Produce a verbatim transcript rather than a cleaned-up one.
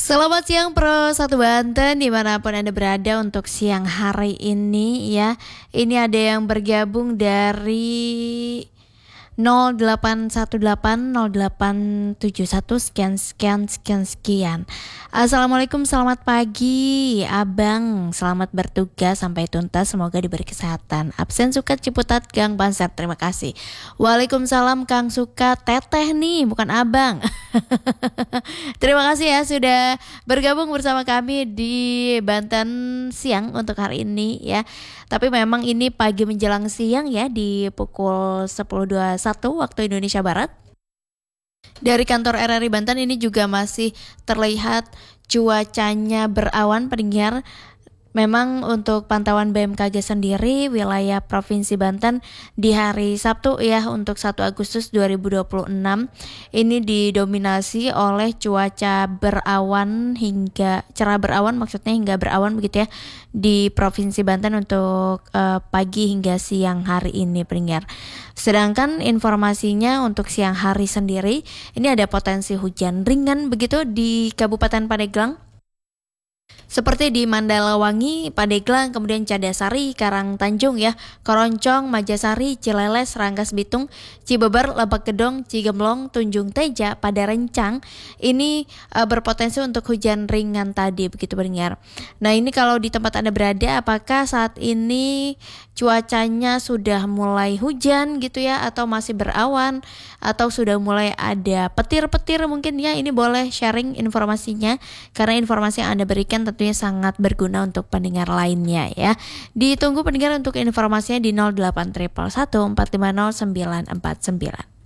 Selamat siang Pro satu Banten dimanapun Anda berada untuk siang hari ini ya. Ini ada yang bergabung dari nol delapan satu delapan nol delapan tujuh satu sekian sekian sekian sekian. Assalamualaikum, selamat pagi Abang, selamat bertugas sampai tuntas, semoga diberi kesehatan. Absen Sukat Ciputat Gang Banser, terima kasih. Waalaikumsalam Kang Sukat, teteh nih bukan abang. Terima kasih ya sudah bergabung bersama kami di Banten siang untuk hari ini ya. Tapi memang ini pagi menjelang siang ya, di pukul sepuluh dua puluh satu waktu Indonesia Barat. Dari kantor R R I Banten ini juga masih terlihat cuacanya berawan pendengar. Memang untuk pantauan B M K G sendiri wilayah Provinsi Banten di hari Sabtu ya untuk satu Agustus dua ribu dua puluh enam ini didominasi oleh cuaca berawan hingga cerah berawan, maksudnya hingga berawan begitu ya di Provinsi Banten untuk uh, pagi hingga siang hari ini pendengar. Sedangkan informasinya untuk siang hari sendiri ini ada potensi hujan ringan begitu di Kabupaten Pandeglang, seperti di Mandalawangi, Pandeglang, kemudian Cadasari, Karang Tanjung ya, Koroncong, Majasari, Cileles, Rangkas Bitung, Cibeber, Lebak Gedong, Cigemblong, Tunjung Teja, Padarencang. Ini uh, berpotensi untuk hujan ringan tadi begitu pendengar. Nah, ini kalau di tempat Anda berada, apakah saat ini cuacanya sudah mulai hujan gitu ya, atau masih berawan, atau sudah mulai ada petir-petir mungkin ya? Ini boleh sharing informasinya, karena informasi yang Anda berikan tentunya sangat berguna untuk pendengar lainnya ya. Ditunggu pendengar untuk informasinya di nol delapan satu satu empat lima nol sembilan empat sembilan.